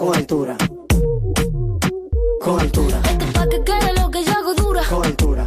Con altura. Con altura. Pa' que quede lo que yo hago dura. Con altura.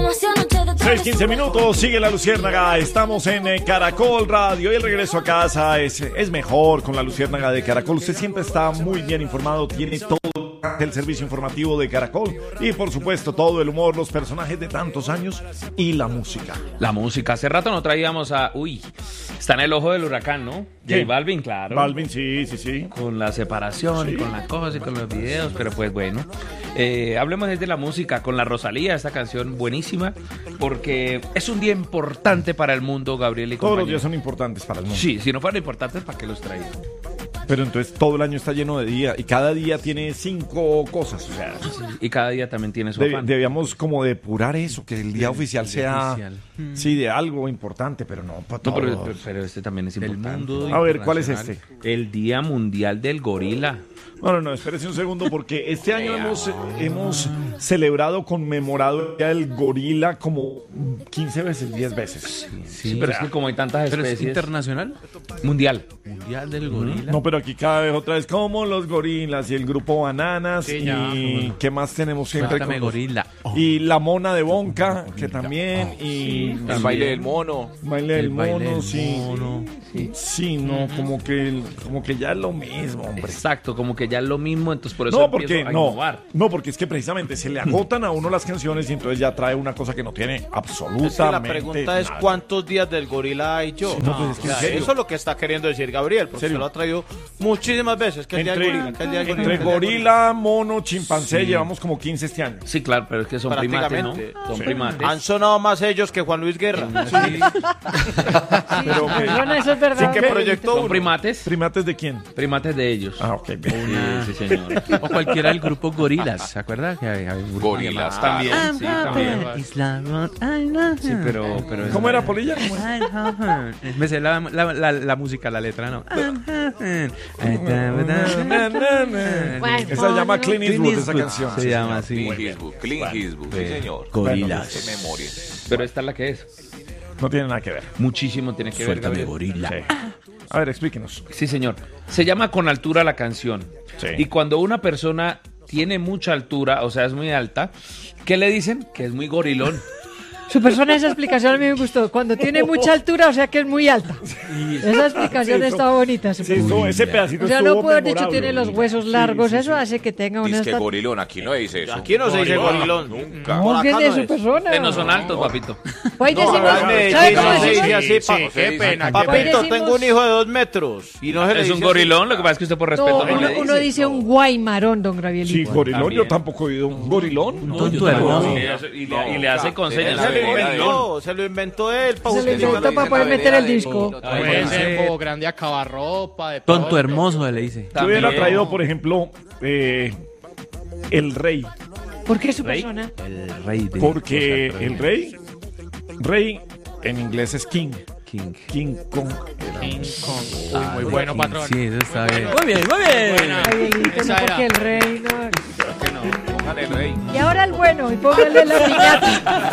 6:15 minutos, sigue La Luciérnaga. Estamos en Caracol Radio y el regreso a casa es mejor con La Luciérnaga de Caracol. Usted siempre está muy bien informado, tiene todo el servicio informativo de Caracol y por supuesto todo el humor, los personajes de tantos años y la música. La música, hace rato no traíamos a... está en el ojo del huracán, ¿no? J Balvin, claro. Balvin, sí. Con la separación y con la cosa y con los videos, pero pues bueno. Hablemos desde la música con la Rosalía, esta canción buenísima, porque es un día importante para el mundo, Gabriel y compañía. Todos los días son importantes para el mundo. Sí, si no fueran importantes, ¿para qué los traía? Pero entonces todo el año está lleno de día y cada día tiene 5 cosas. O sea, sí, y cada día también tiene su afán. Debíamos como depurar eso, que el día oficial sea sí, de algo importante, pero no para todo. No, pero este también es importante. A ver, ¿cuál es este? El Día Mundial del Gorila. No, espérese un segundo, porque este año hemos celebrado, conmemorado el Día del Gorila como 15 veces, 10 veces. Sí, pero es que como hay tantas especies... ¿Pero es internacional? Mundial. Mundial del gorila. No, pero aquí cada vez otra vez como los gorilas y el grupo Bananas y ¿qué más tenemos siempre? Cuéntame, gorila. Y la mona de Bonca, que también, y... El baile del mono. Baile del mono, sí. Sí, no, como que ya es lo mismo, hombre. Exacto, como que ya es lo mismo, entonces por eso empiezo a innovar. No, porque es que precisamente se le agotan a uno las canciones y entonces ya trae una cosa que no tiene absolutamente es que la pregunta es nada. ¿cuántos días del gorila hay yo? Sí, no, pues es que en serio. Eso es lo que está queriendo decir Gabriel, porque se lo ha traído muchísimas veces, que el día del gorila, que el día del gorila. Entre gorila, mono, chimpancé, llevamos como 15 este año. Sí, claro, pero es que son primates, ¿no? Son primates. Han sonado más ellos que Juan Luis Guerra. Sí. Pero bueno, eso es verdad. Sí, que proyectó ¿Son primates? ¿Primates de quién? Primates de ellos. Ah, ok. Sí, señor. O cualquiera del grupo Gorilas, ¿se acuerda? Que hay un grupo Gorilas también, sí, también. Sí, pero ¿Cómo era, Polilla? Me sé la música, la letra, ¿no? Esa se llama Clint Eastwood, esa canción. Se llama así. Clint Eastwood, sí señor. Gorilas. Qué memoria. Pero esta es la que es. No tiene nada que ver. Muchísimo tiene que ver, Suéltame, Gabriel. gorila. Sí. A ver, explíquenos. Sí, señor. Se llama Con Altura la canción. Sí. Y cuando una persona tiene mucha altura, o sea, es muy alta, ¿qué le dicen? Que es muy gorilón. Su persona, esa explicación a mí me gustó. Cuando tiene mucha altura, o sea que es muy alta. Esa explicación Sí, estaba bonita. Sí, ese pedacito O sea, no estuvo puedo haber dicho memorable. tiene los huesos largos. Eso hace que tenga una... Dice que gorilón, aquí no dice eso. Aquí no se dice gorilón. Nunca. No, ¿qué es de su persona? Ustedes no son altos, papito. Hoy decimos... ¿Sabe cómo se dice así? Qué pena. Papito, Hoy tengo un hijo de 2 metros. Y no se le Es dice un así. gorilón, lo que pasa es que usted por respeto no, le uno dice un guaymarón, don Gabrielito. Sí, gorilón, También. yo tampoco he oído un gorilón. Un tonto hermoso. Y le hace con señas. Se lo inventó él. Se lo inventó para poder meter el disco. Puede ser Bobo Grande acabarropa. De Tonto todo. hermoso, le dice. Yo hubiera También. traído, por ejemplo, el rey. ¿Por qué su persona? El rey de... Porque el rey en inglés es king. King Kong. King Kong. Uy, muy bueno, patrón. Sí, eso está bien. Muy bien, muy bien. Gabrielito, Esa no, era. porque el rey no... Póngale rey. Y ahora el bueno, y póngale la piñata.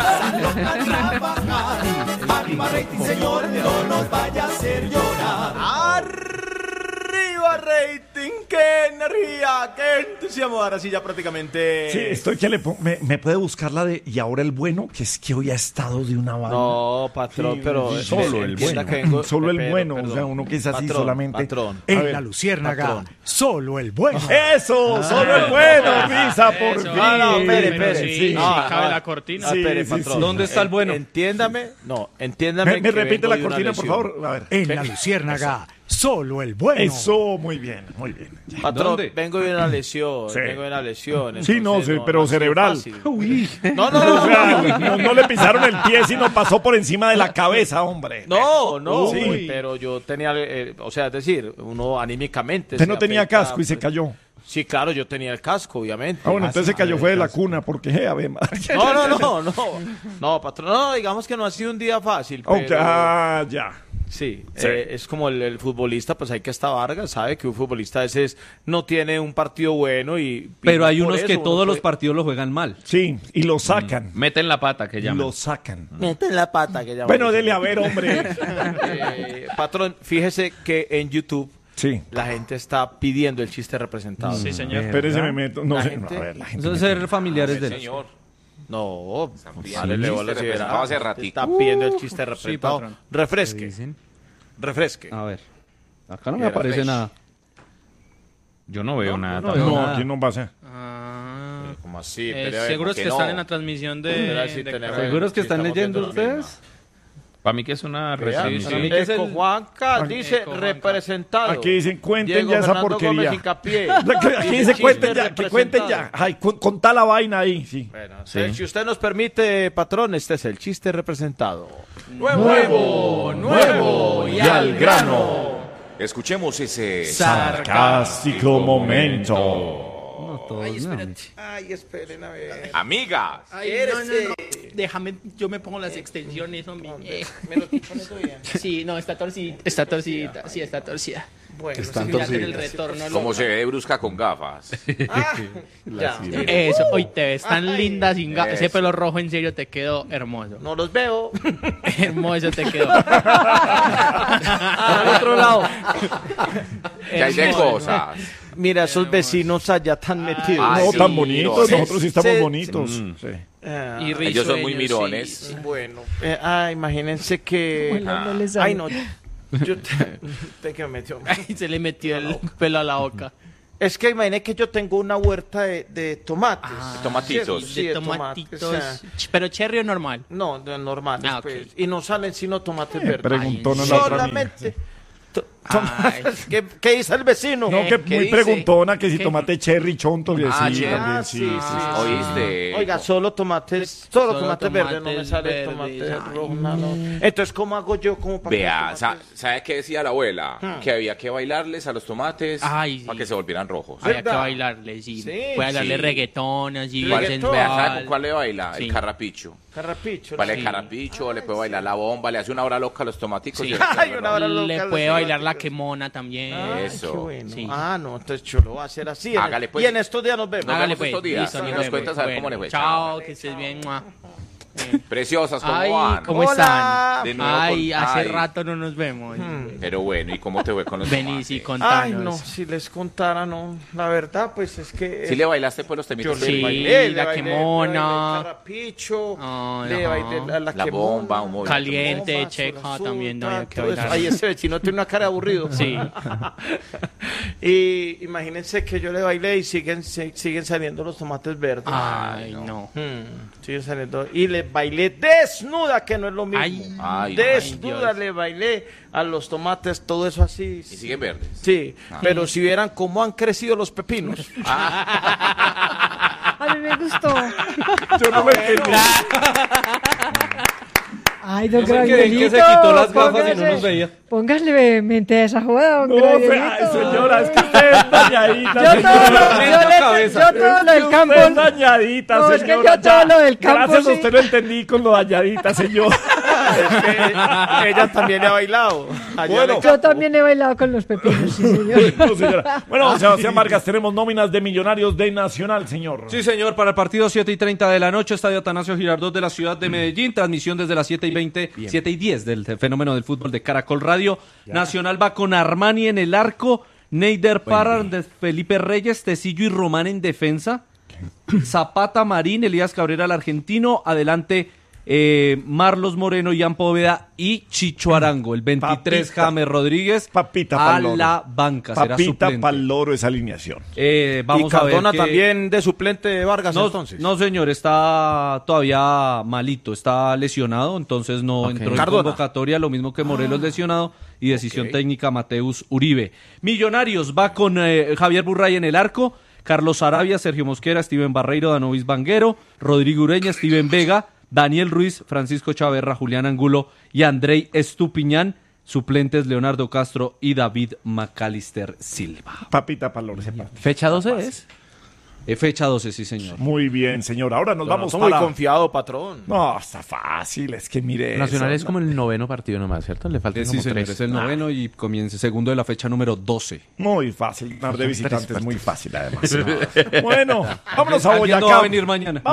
¡Arriba, rating! ¡Qué energía! ¡Qué entusiasmo! Ahora sí, ya prácticamente... Sí, estoy que me puede buscar la de y ahora el bueno, que es que hoy ha estado de una banda. No, patrón, Sí, pero... sí, solo el entienda bueno. que vengo- Solo el pero, bueno, perdón. o sea, uno que es así Patrón, solamente. Patrón. A En ver, la Luciérnaga, patrón. solo el bueno. Eso, solo el bueno, Risa, por Eso. fin. No, espere. Pero sí, Sí. sí, cabe la cortina. Sí, espere, sí, patrón. sí. ¿Dónde está el bueno? Entiéndame. Entiéndame. Me que repite vengo la de una cortina, por lesión. favor. A ver. En la Luciérnaga, solo el bueno. Eso, muy bien, muy bien. Patrón, ¿Dónde? vengo de una lesión. Sí. Vengo de una lesión. Sí, no, entonces sí, pero ha sido cerebral. fácil. Uy. No, O sea, no le pisaron el pie, sino pasó por encima de la cabeza, hombre. No, Sí. pero yo tenía, o sea, es decir, uno anímicamente. Usted se no tenía afecta, casco y se pues. cayó. Sí, claro, yo tenía el casco, obviamente. Ah, bueno, entonces se cayó fue de la cuna, porque, ave María. No, patrón, no, digamos que no ha sido un día fácil. Ok, Pero, ya. sí, Sí. es como el futbolista, pues hay que estar Vargas, sabe que un futbolista a veces no tiene un partido bueno y... Pero hay por unos eso que uno todos los puede- partidos lo juegan mal. Sí, y lo sacan. Meten la pata, que llaman. Lo sacan. Meten la pata que llaman. Bueno, dele a ver, hombre. Patrón, fíjese que en YouTube Sí. la gente está pidiendo el chiste representado. Sí, señor. Espérese, me meto. No La sé. gente- A ver, la gente. Eso es ser familiares de Señor. No, pidiendo dale, el bola, chiste si verá. representado hace ratico. Está pidiendo el chiste representado. patrón. Refresque, dicen. refresque. A ver. Acá no me Era aparece fresh. nada. Yo no veo nada. No, nada. aquí no pasa. Ah, ¿Cómo así? seguros que están en la transmisión de... sí de tenemos- Caracol. ¿Seguros que están estamos leyendo viendo lo ustedes? Para mí que es una Vean, residencia. para mí que es Eco el- Juanca dice Eco Juanca. representado. Aquí dicen, cuenten Diego ya esa Fernando porquería. Gómez Hincapié. Aquí dice, Chiste cuenten ya, que cuenten ya. representado. Ay, contá la vaina ahí, sí. Bueno, entonces, si usted nos permite, patrón, este es el chiste representado. Nuevo y al grano. Escuchemos ese... Sarcástico momento. No, todos, no. Ay, esperen a ver. Amigas. Ay, no. Déjame, yo me pongo las extensiones, hombre. ¿Me lo pones bien? Sí, no, está torcida. Está torcida, sí, está torcida. Bueno, Sí, ya en el retorno. Como se ve de brusca con gafas. ya. Eso, hoy te ves tan Ay, linda sin ese eso. pelo rojo, en serio, te quedó hermoso. No los veo. Hermoso te quedó. Al otro lado. Que hay de Hermoso. cosas. Mira, esos vecinos allá tan metidos. Ay, No, sí, tan bonitos. mirones. Nosotros sí estamos Sí, bonitos. sí. Sí. Ah, Y Ellos son muy risueños, mirones. sí. bueno, imagínense que... No le sale. Ay, no. Yo te que me metió. Ay, se le metió el pelo a la boca. Es que imagínate que yo tengo una huerta de tomates. Tomatitos. Sí, de tomates, tomatitos. o sea, Pero cherry o normal. no, de normales, Ah, ok. pues. Y no salen sino tomates verdes. Preguntó no la otra amiga. Solamente tomates. ¿Qué dice el vecino? No, que ¿Qué muy dice? preguntona que si ¿Qué? tomate cherry chonto le Ah, sí, cherry. también, sí, sí, sí. ¿Oíste? Oiga, solo tomates verdes, no me tomates sale verdes, tomate ay. rojo, no. Entonces, ¿cómo hago yo como para Vea, que tomates- ¿sabe qué decía la abuela? Que había que bailarles a los tomates Ay, sí. para que se volvieran rojos. Había que ¿Verdad? bailarle, sí. Sí, Puede bailarle sí. reggaetón, así, Reggaetón. sensual. Vea, ¿sabe con cuál le baila? Sí. El carrapicho. Carrapicho. Vale, ¿no? el carrapicho, le puede bailar la bomba, le hace una hora loca a los tomaticos. Sí. y les queda Ay, una hora rojo. loca Le a los puede bailar la tomaticos. quemona también. Ay, Eso. qué bueno. Sí. Ah, no, entonces yo lo voy a hacer así. Hágale, pues. Y en estos días nos vemos. Nos Hágale vemos pues. estos días. Listo, Y nos nos vemos. cuentas a ver cómo le fue. Chao, que estés bien. Mua. Preciosas, ¿cómo Ay, van? ¿cómo Hola. están? De nuevo Ay, con- hace ay. rato no nos vemos. Pero bueno, ¿y cómo te fue con los Vení, tomates? sí, contanos. Ay, no, si les contara, no. La verdad, pues es que... ¿Sí le bailaste pues los Yo temitos? le Sí, bailé, la le bailé, quemona. le bailé el carrapicho, Ah, le ajá. bailé la La quemona, bomba, un movimiento. Caliente, bomba, checa azul, también, no tal, había que todo eso. bailar. Ay, ese vecino tiene una cara de aburrido. Sí. Y imagínense que yo le bailé y siguen saliendo los tomates verdes. Ay, no. Siguen saliendo. Y le bailé desnuda, que no es lo mismo. Ay. Ay, Desnuda Dios. le bailé a los tomates, todo eso así. Y siguen verdes. Sí, pero si vieran cómo han crecido los pepinos. A mí me gustó. Yo no me entendí. Ay, don Yo me quedé en que Gravielito, se quitó las gafas y no nos veía. Póngale mente a esa joda, don No, Gravielito. ay, señora, es que usted es dañadita. Yo todo, señora. yo todo lo del campo. Usted es dañadita, No, es que señora. yo todo lo del campo, Gracias a sí. usted lo entendí con lo dañadita, señor. Ella también le ha bailado. Allá Bueno. le- Yo también he bailado con los pepinos, sí, señor. No, señora. Bueno, Sebastián Vargas, tenemos nóminas de Millonarios de Nacional, señor. Sí, señor, para el partido 7:30 de la noche, Estadio Atanasio Girardot de la ciudad de Medellín, transmisión desde las 7:20, 7:10 del fenómeno del fútbol de Caracol Radio. Nacional va con Armani en el arco, Neider Parra, de Felipe Reyes, Tecillo y Román en defensa, Zapata, Marín, Elías Cabrera, el argentino, adelante Marlos Moreno, Ian Poveda y Chicho Arango, el 23 Papita. James Rodríguez Papita a pa'l loro. la banca, será Papita suplente. pa'l loro esa alineación. Vamos y Cardona a ver que- también de suplente de Vargas, No, entonces. no, señor, está todavía malito, está lesionado, entonces no entró en Cardona. convocatoria, lo mismo que Morelos lesionado y decisión técnica Mateus Uribe. Millonarios va con Javier Burray en el arco, Carlos Arabia, Sergio Mosquera, Steven Barreiro, Danovis Vanguero, Rodrigo Ureña, Steven Vega, Daniel Ruiz, Francisco Chaverra, Julián Angulo y Andrei Estupiñán. Suplentes Leonardo Castro y David Macalister Silva. Papita pa'l loro ese partido. ¿Fecha 12 es? Fecha 12, sí, señor. Muy bien, señor. Ahora nos vamos Estoy muy para... confiado, patrón. No, está fácil, es que mire Nacional eso, es como el 9º partido nomás, ¿cierto? Le faltan Sí, como señor, 3. es el noveno y comienza segundo de la fecha número 12. Muy fácil, ganar de visitantes, partidos. muy fácil además. Bueno, vámonos a Alguien no va a Boyacá. venir mañana.